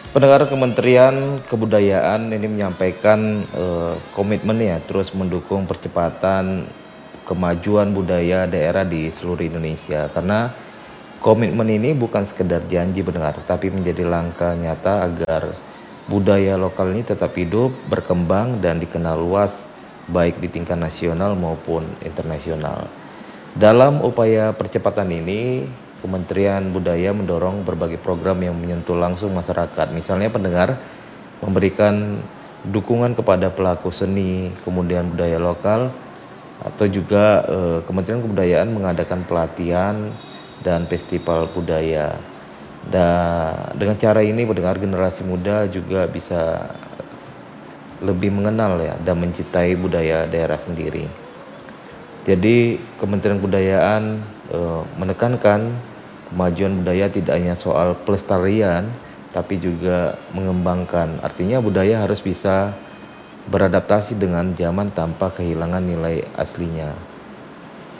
Pendengar Kementerian Kebudayaan ini menyampaikan komitmennya terus mendukung percepatan kemajuan budaya daerah di seluruh Indonesia, karena komitmen ini bukan sekedar janji pendengar, tapi menjadi langkah nyata agar budaya lokal ini tetap hidup, berkembang, dan dikenal luas baik di tingkat nasional maupun internasional. Dalam upaya percepatan ini, Kementerian Budaya mendorong berbagai program yang menyentuh langsung masyarakat. Misalnya pendengar, memberikan dukungan kepada pelaku seni, kemudian budaya lokal, atau juga Kementerian Kebudayaan mengadakan pelatihan dan festival budaya. Dan dengan cara ini pendengar, generasi muda juga bisa lebih mengenal ya dan mencintai budaya daerah sendiri. Jadi Kementerian Kebudayaan menekankan kemajuan budaya tidak hanya soal pelestarian, tapi juga mengembangkan. Artinya budaya harus bisa beradaptasi dengan zaman tanpa kehilangan nilai aslinya.